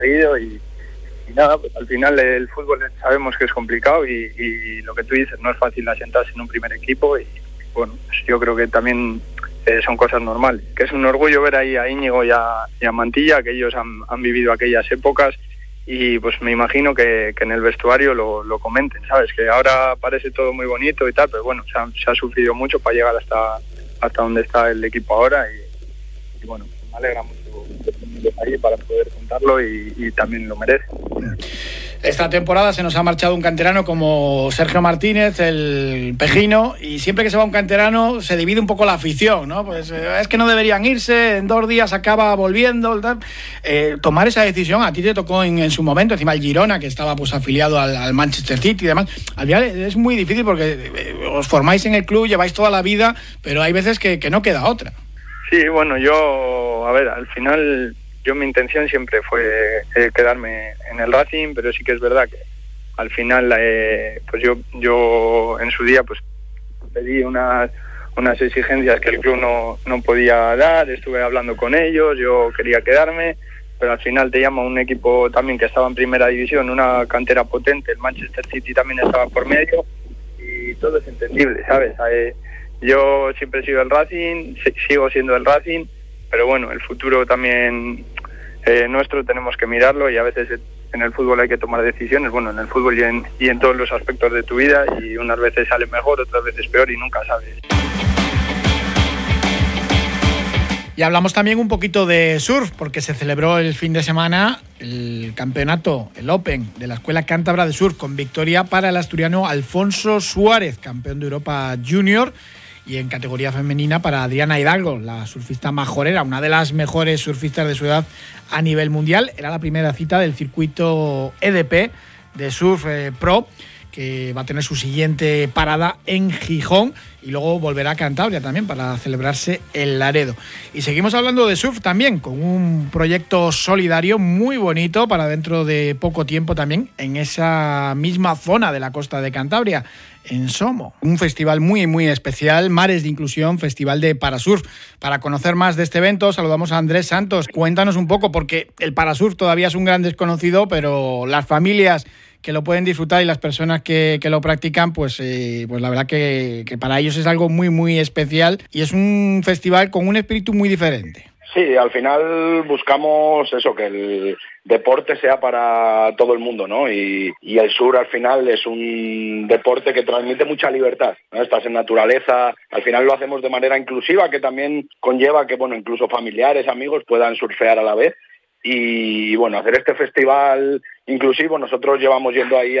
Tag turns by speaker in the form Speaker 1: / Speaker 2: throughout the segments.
Speaker 1: conseguido y nada, pues al final el fútbol sabemos que es complicado y lo que tú dices, no es fácil asentarse en un primer equipo y bueno, pues yo creo que también son cosas normales, que es un orgullo ver ahí a Íñigo y a Mantilla, que ellos han vivido aquellas épocas y pues me imagino que en el vestuario lo comenten, ¿sabes? Que ahora parece todo muy bonito y tal, pero bueno, se ha sufrido mucho para llegar hasta donde está el equipo ahora y bueno, me alegra mucho ahí para poder contarlo y también lo merece.
Speaker 2: Esta temporada se nos ha marchado un canterano como Sergio Martínez, el Pejino, y siempre que se va un canterano se divide un poco la afición, ¿no? Pues es que no deberían irse, en 2 días acaba volviendo, tal. Tomar esa decisión a ti te tocó en su momento, encima el Girona, que estaba pues afiliado al Manchester City y demás. Al final es muy difícil porque os formáis en el club, lleváis toda la vida, pero hay veces que no queda otra.
Speaker 1: Sí, bueno, al final mi intención siempre fue quedarme en el Racing, pero sí que es verdad que al final pues yo en su día pues pedí unas exigencias que el club no podía dar, estuve hablando con ellos, yo quería quedarme, pero al final te llama un equipo también que estaba en primera división, una cantera potente, el Manchester City también estaba por medio y todo es entendible, ¿sabes? Yo siempre he sido el Racing, sigo siendo el Racing, pero bueno, el futuro también nuestro tenemos que mirarlo y a veces en el fútbol hay que tomar decisiones, bueno, en el fútbol y en todos los aspectos de tu vida y unas veces sale mejor, otras veces peor y nunca sabes.
Speaker 2: Y hablamos también un poquito de surf, porque se celebró el fin de semana el campeonato, el Open de la Escuela Cántabra de Surf, con victoria para el asturiano Alfonso Suárez, campeón de Europa Junior, y en categoría femenina para Adriana Hidalgo, la surfista majorera, una de las mejores surfistas de su edad a nivel mundial. Era la primera cita del circuito EDP de Surf Pro, que va a tener su siguiente parada en Gijón y luego volverá a Cantabria también para celebrarse en Laredo. Y seguimos hablando de surf también, con un proyecto solidario muy bonito para dentro de poco tiempo también en esa misma zona de la costa de Cantabria, en Somo. Un festival muy, muy especial, Mares de Inclusión, Festival de Parasurf. Para conocer más de este evento, saludamos a Andrés Santos. Cuéntanos un poco, porque el parasurf todavía es un gran desconocido, pero las familias que lo pueden disfrutar y las personas que lo practican, pues la verdad que para ellos es algo muy, muy especial y es un festival con un espíritu muy diferente.
Speaker 3: Sí, al final buscamos eso, que el deporte sea para todo el mundo, ¿no? Y el surf al final es un deporte que transmite mucha libertad, ¿no? Estás en naturaleza, al final lo hacemos de manera inclusiva, que también conlleva que, bueno, incluso familiares, amigos puedan surfear a la vez. Y bueno, hacer este festival inclusivo, nosotros llevamos yendo ahí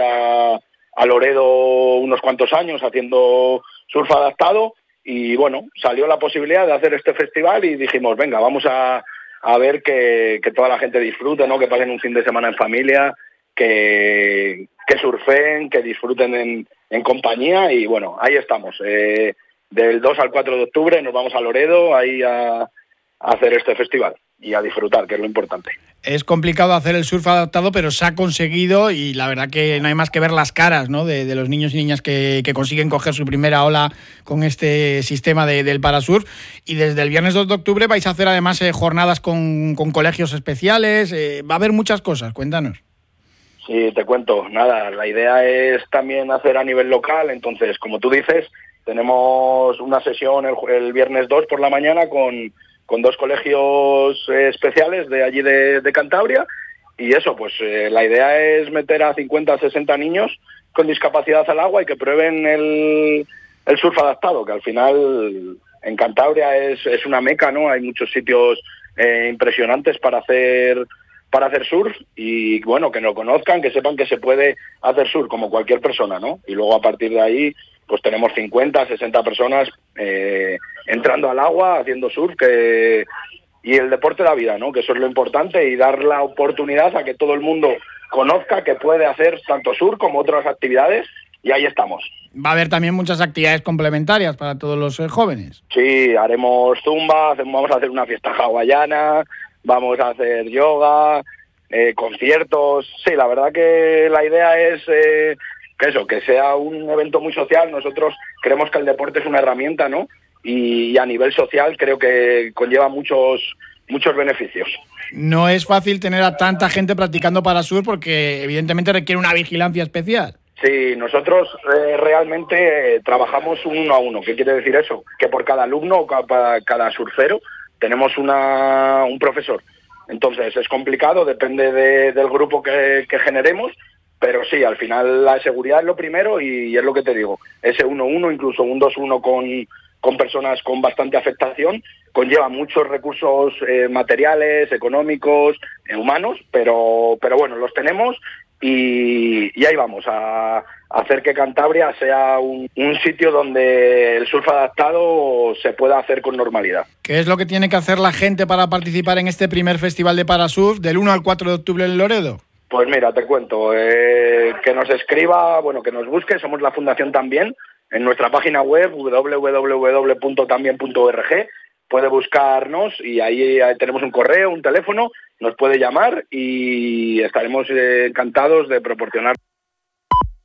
Speaker 3: a Loredo unos cuantos años haciendo surf adaptado y bueno, salió la posibilidad de hacer este festival y dijimos, venga, vamos a ver que toda la gente disfrute, ¿no? Que pasen un fin de semana en familia, que surfen, que disfruten en compañía y bueno, ahí estamos. Del 2 al 4 de octubre nos vamos a Loredo ahí a hacer este festival y a disfrutar, que es lo importante.
Speaker 2: Es complicado hacer el surf adaptado, pero se ha conseguido y la verdad que no hay más que ver las caras, ¿no? de los niños y niñas que consiguen coger su primera ola con este sistema del parasurf. Y desde el viernes 2 de octubre vais a hacer además jornadas con colegios especiales. Va a haber muchas cosas, cuéntanos.
Speaker 3: Sí, te cuento. Nada, la idea es también hacer a nivel local. Entonces, como tú dices, tenemos una sesión el viernes 2 por la mañana con 2 colegios especiales de allí de Cantabria y eso, pues la idea es meter a 50 o 60 niños con discapacidad al agua y que prueben el surf adaptado, que al final en Cantabria es una meca, ¿no? Hay muchos sitios impresionantes para hacer surf y bueno, que lo conozcan, que sepan que se puede hacer surf como cualquier persona, ¿no? Y luego a partir de ahí pues tenemos 50, 60 personas entrando al agua, haciendo surf, y el deporte da vida, ¿no? Que eso es lo importante y dar la oportunidad a que todo el mundo conozca que puede hacer tanto surf como otras actividades y ahí estamos.
Speaker 2: Va a haber también muchas actividades complementarias para todos los jóvenes.
Speaker 3: Sí, haremos zumba, vamos a hacer una fiesta hawaiana, vamos a hacer yoga, conciertos. Sí, la verdad que la idea es que sea un evento muy social. Nosotros creemos que el deporte es una herramienta, ¿no? Y a nivel social creo que conlleva muchos beneficios.
Speaker 2: no es fácil tener a tanta gente practicando para surf porque evidentemente requiere una vigilancia especial.
Speaker 3: Sí, nosotros realmente trabajamos un 1 a 1. ¿Qué quiere decir eso? Que por cada alumno o cada surfero tenemos un profesor. Entonces es complicado, depende del grupo que generemos, pero sí, al final la seguridad es lo primero y es lo que te digo. Ese 1-1, incluso un 2-1 con personas con bastante afectación, conlleva muchos recursos materiales, económicos, humanos, pero bueno, los tenemos y ahí vamos a hacer que Cantabria sea un sitio donde el surf adaptado se pueda hacer con normalidad.
Speaker 2: ¿Qué es lo que tiene que hacer la gente para participar en este primer festival de Parasurf del 1 al 4 de octubre en Loredo?
Speaker 3: Pues mira, te cuento, que nos escriba, bueno, que nos busque, somos la Fundación También, en nuestra página web www.tambien.org, puede buscarnos y ahí tenemos un correo, un teléfono, nos puede llamar y estaremos encantados de proporcionar